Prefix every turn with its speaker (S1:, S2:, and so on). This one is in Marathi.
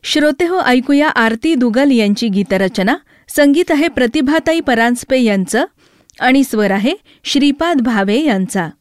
S1: श्रोते हो, ऐकूया आरती दुगल यांची गीतरचना. संगीत आहे प्रतिभाताई परांजपे यांचं आणि स्वर आहे श्रीपाद भावे यांचा.